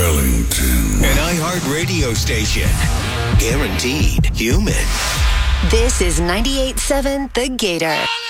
Wellington. An iHeart radio station. Guaranteed human. This is 98.7 The Gator.